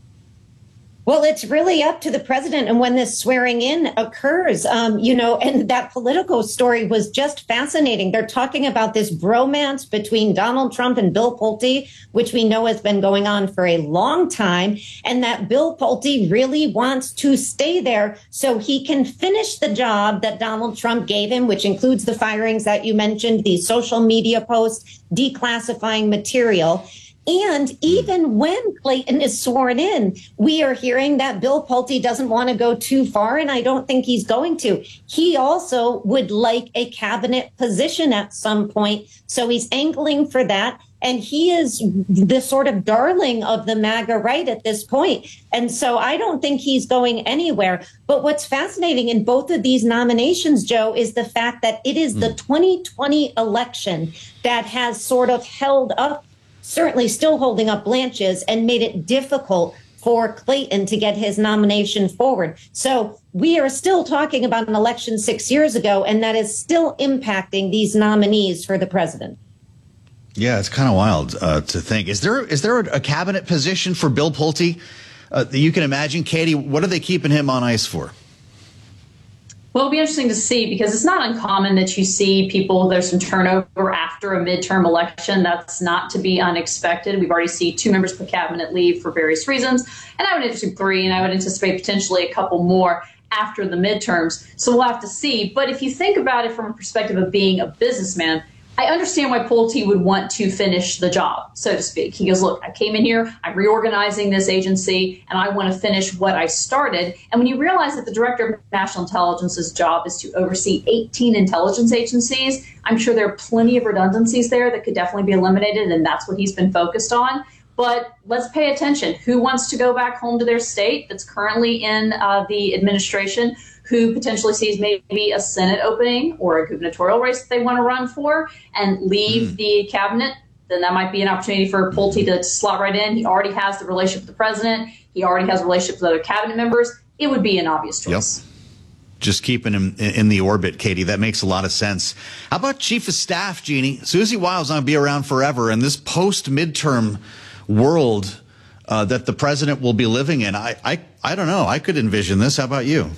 Well, it's really up to the president and when this swearing in occurs, um, you know, and that Politico story was just fascinating. They're talking about this bromance between Donald Trump and Bill Pulte, which we know has been going on for a long time, and that Bill Pulte really wants to stay there so he can finish the job that Donald Trump gave him, which includes the firings that you mentioned, the social media posts, declassifying material. And even when Clayton is sworn in, we are hearing that Bill Pulte doesn't want to go too far, and I don't think he's going to. He also would like a cabinet position at some point, so he's angling for that. And he is the sort of darling of the MAGA right at this point. And so I don't think he's going anywhere. But what's fascinating in both of these nominations, Joe, is the fact that it is mm. the twenty twenty election that has sort of held up, certainly still holding up Blanche's, and made it difficult for Clayton to get his nomination forward. So we are still talking about an election six years ago, and that is still impacting these nominees for the president. Yeah, it's kind of wild uh, to think. Is there is there a cabinet position for Bill Pulte uh, that you can imagine? Katie, what are they keeping him on ice for? Well, it'll be interesting to see, because it's not uncommon that you see people, there's some turnover after a midterm election. That's not to be unexpected. We've already seen two members of the cabinet leave for various reasons, and I would anticipate three, and I would anticipate potentially a couple more after the midterms. So we'll have to see. But if you think about it from a perspective of being a businessman, I understand why Pulte would want to finish the job, so to speak. He goes, look, I came in here, I'm reorganizing this agency, and I want to finish what I started. And when you realize that the director of national intelligence's job is to oversee eighteen intelligence agencies, I'm sure there are plenty of redundancies there that could definitely be eliminated, and that's what he's been focused on. But let's pay attention. Who wants to go back home to their state that's currently in uh, the administration? Who potentially sees maybe a Senate opening or a gubernatorial race that they want to run for and leave mm. the cabinet? Then that might be an opportunity for Pulte to slot right in. He already has the relationship with the president. He already has a relationship with other cabinet members. It would be an obvious choice. Yep. Just keeping him in the orbit, Katie. That makes a lot of sense. How about Chief of Staff, Jeannie? Susie Wiles going to be around forever. And this post-midterm world uh, that the president will be living in, I, I, I don't know. I could envision this. How about you?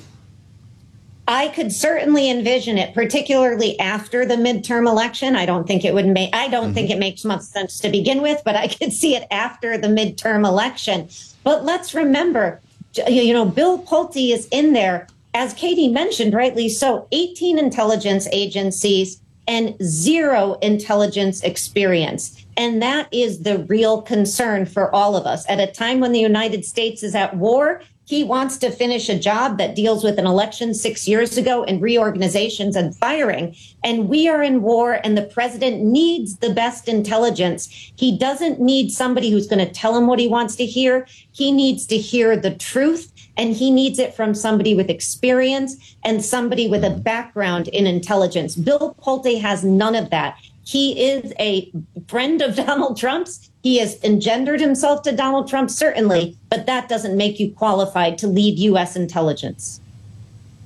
I could certainly envision it, particularly after the midterm election. I don't think it would make, I don't mm-hmm. think it makes much sense to begin with, but I could see it after the midterm election. But let's remember, you know, Bill Pulte is in there, as Katie mentioned, rightly so, eighteen intelligence agencies and zero intelligence experience. And that is the real concern for all of us. At a time when the United States is at war, he wants to finish a job that deals with an election six years ago and reorganizations and firing. And we are in war, and the president needs the best intelligence. He doesn't need somebody who's going to tell him what he wants to hear. He needs to hear the truth, and he needs it from somebody with experience and somebody with a background in intelligence. Bill Pulte has none of that. He is a friend of Donald Trump's. He has engendered himself to Donald Trump, certainly, but that doesn't make you qualified to lead U S intelligence.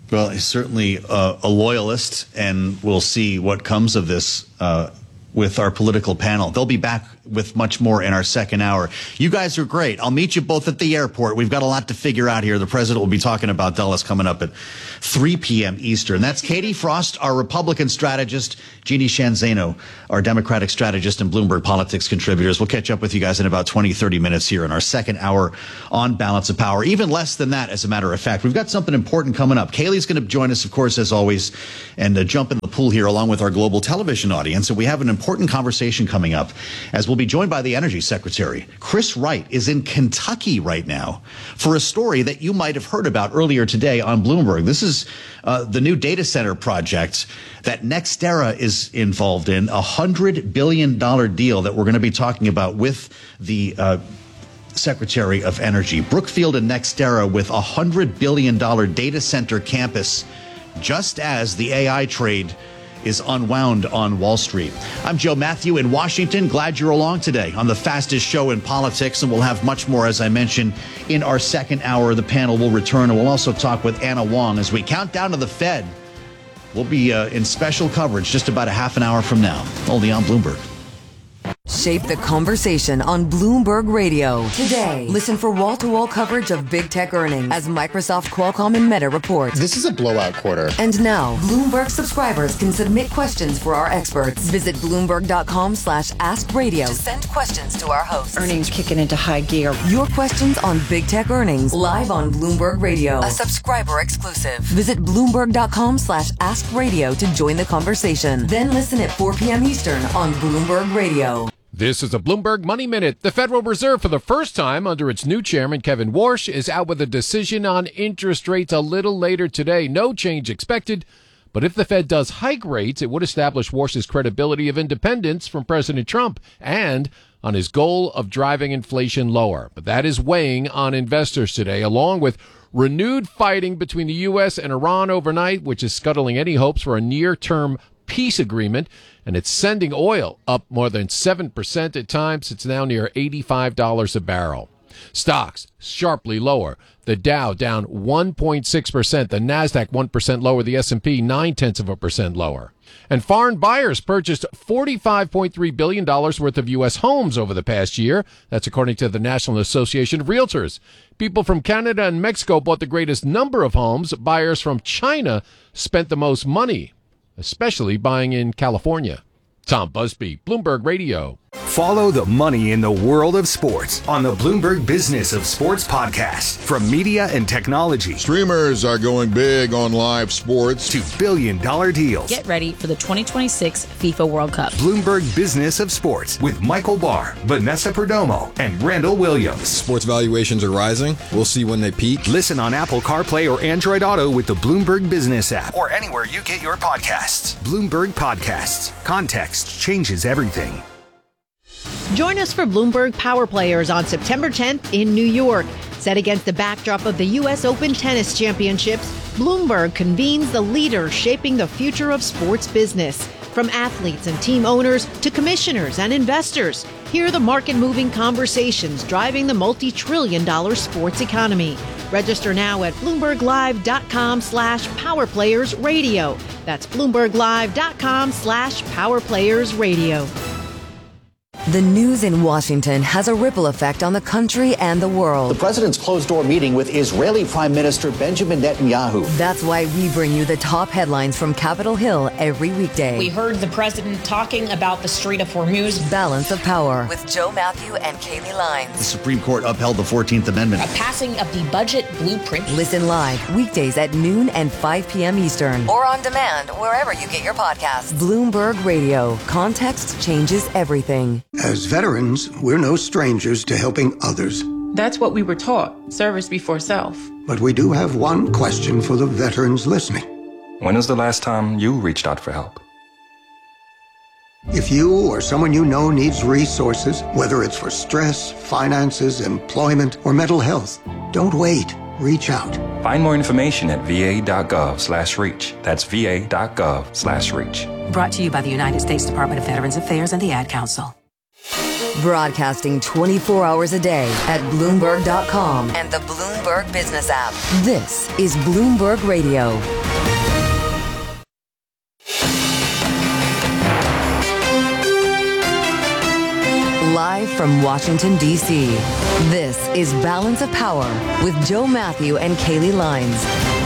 Well, he's certainly uh, a loyalist, and we'll see what comes of this uh, with our political panel. They'll be back with much more in our second hour. You guys are great. I'll meet you both at the airport. We've got a lot to figure out here. The president will be talking about Dulles coming up at three p.m. Eastern. That's Katie Frost, our Republican strategist, Jeannie Shanzano, our Democratic strategist and Bloomberg Politics contributors. We'll catch up with you guys in about twenty, thirty minutes here in our second hour on Balance of Power. Even less than that, as a matter of fact. We've got something important coming up. Kaylee's going to join us, of course, as always, and uh, jump in the pool here along with our global television audience. And we have an important conversation coming up as we'll be joined by the Energy Secretary. Chris Wright is in Kentucky right now for a story that you might have heard about earlier today on Bloomberg. This is uh, the new data center project that NextEra is involved in, a one hundred billion dollars deal that we're going to be talking about with the uh, Secretary of Energy. Brookfield and NextEra with a one hundred billion dollars data center campus, just as the A I trade is unwound on Wall Street. I'm Joe Matthew in Washington. Glad you're along today on the fastest show in politics, and we'll have much more, as I mentioned, in our second hour. The panel will return, and we'll also talk with Anna Wong as we count down to the Fed. We'll be uh, in special coverage just about a half an hour from now, only on Bloomberg. Shape the conversation on Bloomberg Radio. Today, listen for wall-to-wall coverage of big tech earnings as Microsoft, Qualcomm, and Meta report. This is a blowout quarter. And now, Bloomberg subscribers can submit questions for our experts. Visit Bloomberg.com slash Ask Radio to send questions to our hosts. Earnings kicking into high gear. Your questions on big tech earnings live on Bloomberg Radio. A subscriber exclusive. Visit Bloomberg.com slash Ask Radio to join the conversation. Then listen at four p.m. Eastern on Bloomberg Radio. This is a Bloomberg Money Minute. The Federal Reserve, for the first time under its new chairman, Kevin Warsh, is out with a decision on interest rates a little later today. No change expected. But if the Fed does hike rates, it would establish Warsh's credibility of independence from President Trump and on his goal of driving inflation lower. But that is weighing on investors today, along with renewed fighting between the U S and Iran overnight, which is scuttling any hopes for a near-term peace agreement, and it's sending oil up more than seven percent at times. It's now near eighty-five dollars a barrel. Stocks sharply lower. The Dow down one point six percent. The Nasdaq one percent lower. The S and P nine-tenths of a percent lower. And foreign buyers purchased forty-five point three billion dollars worth of U S homes over the past year. That's according to the National Association of Realtors. People from Canada and Mexico bought the greatest number of homes. Buyers from China spent the most money, especially buying in California. Tom Busby, Bloomberg Radio. Follow the money in the world of sports on the Bloomberg Business of Sports podcast. From media and technology. Streamers are going big on live sports. To billion dollar deals. Get ready for the twenty twenty-six FIFA World Cup. Bloomberg Business of Sports with Michael Barr, Vanessa Perdomo, and Randall Williams. Sports valuations are rising. We'll see when they peak. Listen on Apple CarPlay or Android Auto with the Bloomberg Business app or anywhere you get your podcasts. Bloomberg Podcasts. Context changes everything. Join us for Bloomberg Power Players on September tenth in New York. Set against the backdrop of the U S Open Tennis Championships, Bloomberg convenes the leaders shaping the future of sports business. From athletes and team owners to commissioners and investors, hear the market-moving conversations driving the multi-trillion dollar sports economy. Register now at BloombergLive.com slash PowerPlayersRadio. That's BloombergLive.com slash PowerPlayersRadio. The news in Washington has a ripple effect on the country and the world. The president's closed-door meeting with Israeli Prime Minister Benjamin Netanyahu. That's why we bring you the top headlines from Capitol Hill every weekday. We heard the president talking about the Strait of Hormuz. Balance of Power with Joe Matthew and Kaylee Lines. The Supreme Court upheld the fourteenth Amendment. A passing of the budget blueprint. Listen live weekdays at noon and five p.m. Eastern. Or on demand wherever you get your podcasts. Bloomberg Radio. Context changes everything. As veterans, we're no strangers to helping others. That's what we were taught, service before self. But we do have one question for the veterans listening. When was the last time you reached out for help? If you or someone you know needs resources, whether it's for stress, finances, employment, or mental health, don't wait. Reach out. Find more information at va.gov slash reach. That's va.gov slash reach. Brought to you by the United States Department of Veterans Affairs and the Ad Council. Broadcasting twenty-four hours a day at Bloomberg dot com and the Bloomberg Business app. This is Bloomberg Radio. from Washington, D C, this is Balance of Power with Joe Matthew and Kaylee Lines.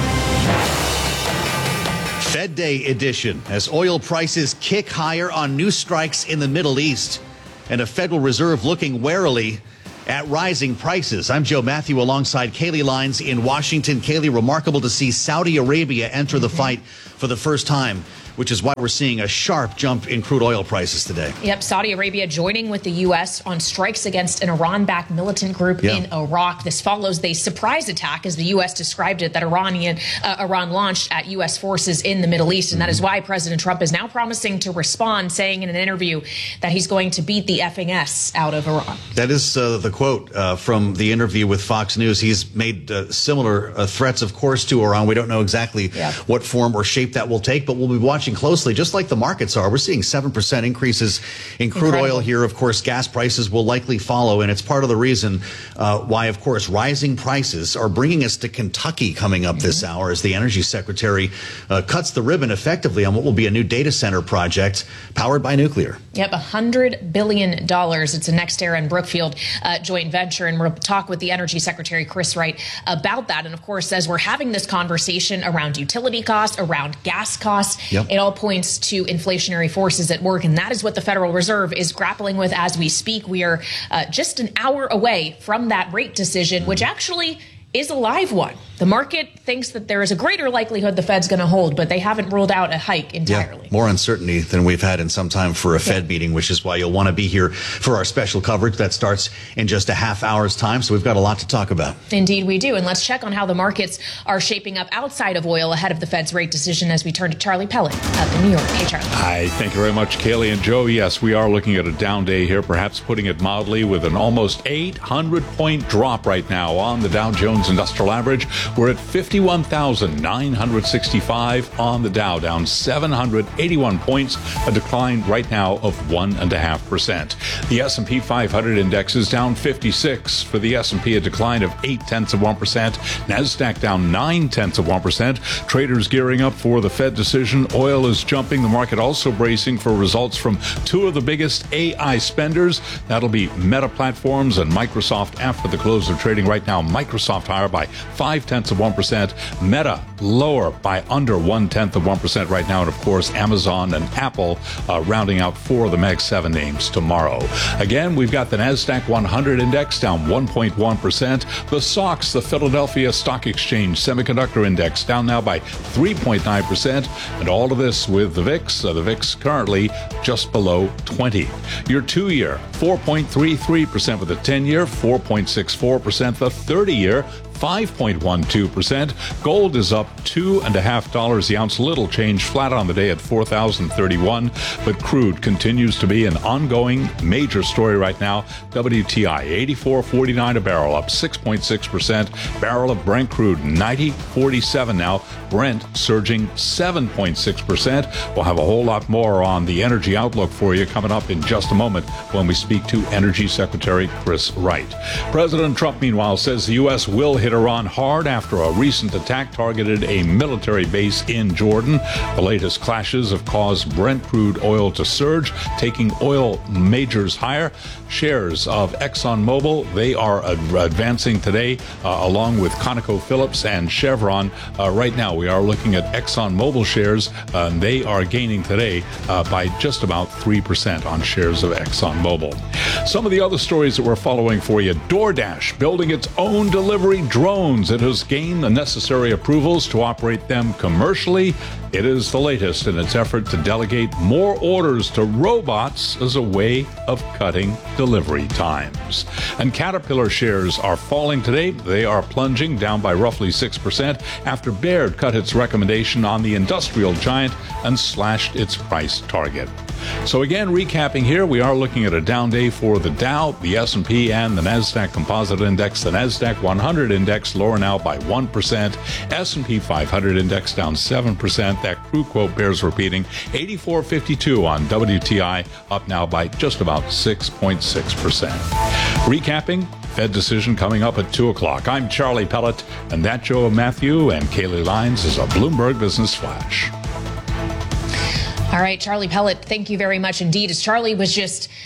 Fed Day edition as oil prices kick higher on new strikes in the Middle East and a Federal Reserve looking warily at rising prices. I'm Joe Matthew alongside Kaylee Lines in Washington. Kaylee, remarkable to see Saudi Arabia enter the fight for the first time, which is why we're seeing a sharp jump in crude oil prices today. Yep, Saudi Arabia joining with the U S on strikes against an Iran-backed militant group yeah. in Iraq. This follows the surprise attack, as the U S described it, that Iranian uh, Iran launched at U S forces in the Middle East. And that is why President Trump is now promising to respond, saying in an interview that he's going to beat the effing S out of Iran. That is uh, the quote uh, from the interview with Fox News. He's made uh, similar uh, threats, of course, to Iran. We don't know exactly yeah. what form or shape that will take, but we'll be watching closely, just like the markets are. We're seeing seven percent increases in crude Incredible. oil here. Of course, gas prices will likely follow, and it's part of the reason uh, why, of course, rising prices are bringing us to Kentucky coming up mm-hmm. this hour as the Energy Secretary uh, cuts the ribbon effectively on what will be a new data center project powered by nuclear. Yep, one hundred billion dollars. It's a NextEra and Brookfield uh, joint venture, and we'll talk with the Energy Secretary, Chris Wright, about that. And, of course, as we're having this conversation around utility costs, around gas costs, yep. it all points to inflationary forces at work, and that is what the Federal Reserve is grappling with as we speak. We are uh, just an hour away from that rate decision, which actually is a live one. The market thinks that there is a greater likelihood the Fed's going to hold, but they haven't ruled out a hike entirely. Yeah, more uncertainty than we've had in some time for a Fed yeah. meeting, which is why you'll want to be here for our special coverage that starts in just a half hour's time. So we've got a lot to talk about. Indeed, we do. And let's check on how the markets are shaping up outside of oil ahead of the Fed's rate decision as we turn to Charlie Pellet at the New York. Hey, Charlie. Hi, thank you very much, Kaylee and Joe. Yes, we are looking at a down day here, perhaps putting it mildly, with an almost eight hundred point drop right now on the Dow Jones Industrial Average. We're at fifty-one thousand nine hundred sixty-five on the Dow, down seven hundred eighty-one points, a decline right now of one point five percent. The S and P five hundred index is down fifty-six. For the S and P, a decline of eight tenths of one percent. NASDAQ down nine tenths of one percent. Traders gearing up for the Fed decision. Oil is jumping. The market also bracing for results from two of the biggest A I spenders. That'll be Meta Platforms and Microsoft. After the close of trading right now, Microsoft higher by five tenths of one percent. Meta lower by under one tenth of one percent right now. And of course, Amazon and Apple uh, rounding out four of the Mag seven names tomorrow. Again, we've got the NASDAQ one hundred index down one point one percent. The S O X, the Philadelphia Stock Exchange Semiconductor Index, down now by three point nine percent. And all of this with the V I X. Uh, the V I X currently just below twenty. Your two-year, four point three three percent. With the ten-year, four point six four percent. The thirty-year, five point one two percent. Gold is up two and a half dollars the ounce. Little change, flat on the day at four thousand thirty-one. But crude continues to be an ongoing major story right now. W T I eighty-four forty-nine a barrel, up six point six percent. Barrel of Brent crude ninety forty-seven now. Brent surging seven point six percent. We'll have a whole lot more on the energy outlook for you coming up in just a moment when we speak to Energy Secretary Chris Wright. President Trump, meanwhile, says the U S will hit Iran hard after a recent attack targeted a military base in Jordan. The latest clashes have caused Brent crude oil to surge, taking oil majors higher. Shares of ExxonMobil, they are advancing today, uh, along with ConocoPhillips and Chevron. Uh, right now, we are looking at ExxonMobil shares. Uh, they are gaining today uh, by just about three percent on shares of ExxonMobil. Some of the other stories that we're following for you. DoorDash building its own delivery drones. It has gained the necessary approvals to operate them commercially. It is the latest in its effort to delegate more orders to robots as a way of cutting delivery times. And Caterpillar shares are falling today. They are plunging down by roughly six percent after Baird cut its recommendation on the industrial giant and slashed its price target. So again, recapping here, we are looking at a down day for the Dow, the S and P, and the NASDAQ Composite Index. The NASDAQ one hundred Index lower now by one percent. S and P five hundred Index down seven percent. That crew quote bears repeating. eighty-four fifty-two on W T I, up now by just about six point six percent. Recapping, Fed decision coming up at two o'clock. I'm Charlie Pellet, and that Joe Matthew and Kaylee Lines is a Bloomberg Business Flash. All right, Charlie Pellet, thank you very much indeed. As Charlie was just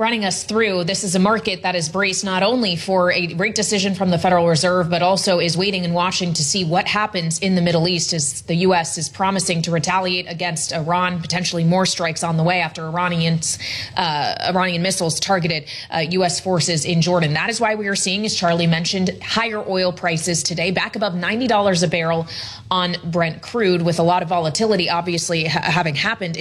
running us through. This is a market that is braced not only for a rate decision from the Federal Reserve, but also is waiting and watching to see what happens in the Middle East as the U S is promising to retaliate against Iran, potentially more strikes on the way after Iranians, uh, Iranian missiles targeted uh, U S forces in Jordan. That is why we are seeing, as Charlie mentioned, higher oil prices today, back above ninety dollars a barrel on Brent crude, with a lot of volatility obviously ha- having happened